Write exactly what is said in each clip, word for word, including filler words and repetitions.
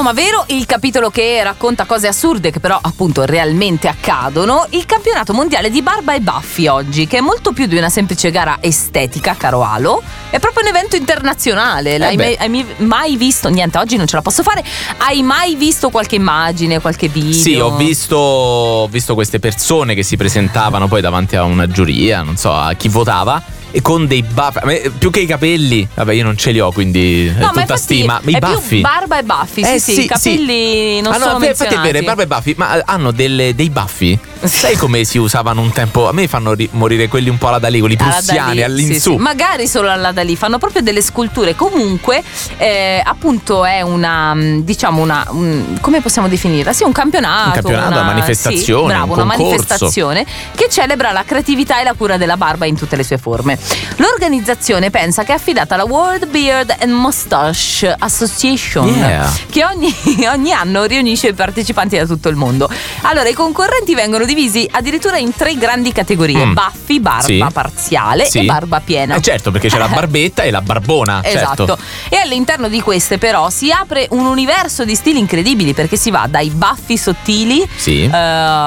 ma vero il capitolo che racconta cose assurde che però appunto realmente accadono, il campionato mondiale di barba e baffi oggi, che è molto più di una semplice gara estetica, caro Alo, è proprio un evento internazionale. L'hai Eh mai, hai mai visto? Niente, oggi non ce la posso fare. Hai mai visto qualche immagine, qualche video? Sì, ho visto, ho visto queste persone che si presentavano poi davanti a una giuria, non so a chi votava, e con dei baffi, più che i capelli, vabbè io non ce li ho, quindi no, è tutta stima, ma i è baffi, più barba e baffi, eh, sì, sì, sì, i capelli sì. non ah, sono no, menzionati. infatti è vero, barba e baffi, ma hanno delle, dei baffi. Sai come si usavano un tempo? A me fanno ri- morire quelli un po' alla Dalì, quelli prussiani, all'insù. Sì, sì. Magari solo alla Dalì, fanno proprio delle sculture. Comunque, eh, appunto, è una, diciamo, una, un, come possiamo definirla? Sì, un campionato. Un campionato, una, una manifestazione. Sì, bravo, un una concorso. manifestazione che celebra la creatività e la cura della barba in tutte le sue forme. L'organizzazione pensa che è affidata alla World Beard and Mustache Association, yeah. che ogni, ogni anno riunisce i partecipanti da tutto il mondo. Allora, i concorrenti vengono divisi addirittura in tre grandi categorie: mm. baffi, barba sì. parziale sì. e barba piena. Eh certo, perché c'è la barbetta e la barbona. Esatto. Certo. E all'interno di queste però si apre un universo di stili incredibili, perché si va dai baffi sottili, sì. eh,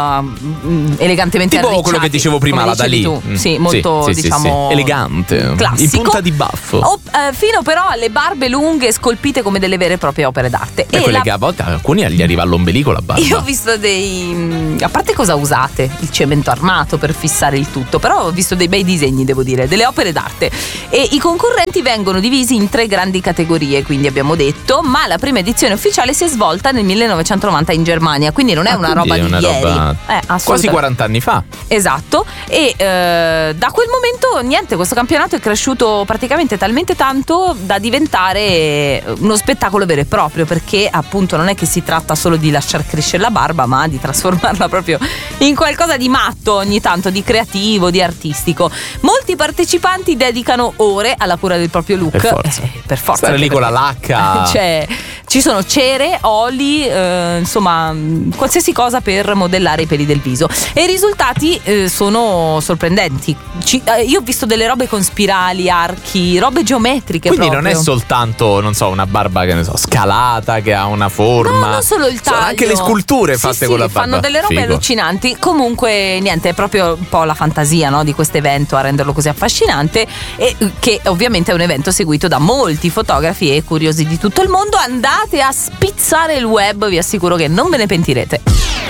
elegantemente tipo arricciati, quello che dicevo prima, come la Dalì. tu. Sì, molto sì, sì, diciamo sì, sì. elegante, classico, in punta di baffo. o, eh, fino però alle barbe lunghe scolpite come delle vere e proprie opere d'arte. E, e quelle la... che a volte a alcuni gli arriva all'ombelico la barba. Io ho visto dei, a parte cosa usate, il cemento armato per fissare il tutto, però ho visto dei bei disegni, devo dire, delle opere d'arte. E i concorrenti vengono divisi in tre grandi categorie, quindi abbiamo detto, ma la prima edizione ufficiale si è svolta nel millenovecentonovanta in Germania, quindi non è ah, una roba è di una ieri, roba eh, quasi quaranta anni fa. Esatto. E eh, da quel momento niente, questo campionato è cresciuto praticamente talmente tanto da diventare uno spettacolo vero e proprio, perché appunto non è che si tratta solo di lasciar crescere la barba, ma di trasformarla proprio in qualcosa di matto ogni tanto, di creativo, di artistico. Molti partecipanti dedicano ore alla cura del proprio look. Per forza, eh, per forza stare lì con la lacca. Cioè, ci sono cere, oli, eh, insomma qualsiasi cosa per modellare i peli del viso, e i risultati eh, sono sorprendenti. Ci, eh, io ho visto delle robe con spirali, archi, robe geometriche. Quindi proprio. non è soltanto, non so, una barba che ne so, scalata, che ha una forma. No, non solo il taglio. Sono anche le sculture sì, fatte sì, con la barba. fanno delle robe Figo. allucinanti. Comunque niente, è proprio un po' la fantasia, no, di questo evento a renderlo così affascinante, e che ovviamente è un evento seguito da molti fotografi e curiosi di tutto il mondo. Andate a spizzare il web, vi assicuro che non ve ne pentirete.